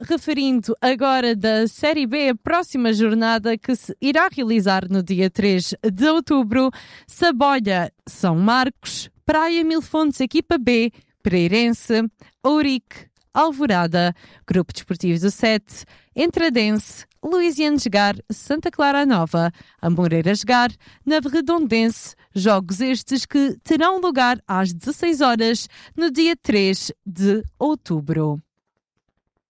referindo agora da Série B, a próxima jornada que se irá realizar no dia 3 de outubro, Sabolha, São Marcos, Praia Mil Fontes, equipa B, Pereirense, Ourique, Alvorada, Grupo Desportivo do Sete, Entradense, Luisiano Jogar, Santa Clara Nova, Amoreira Jogar, Navarredondense, jogos estes que terão lugar às 16 horas no dia 3 de outubro.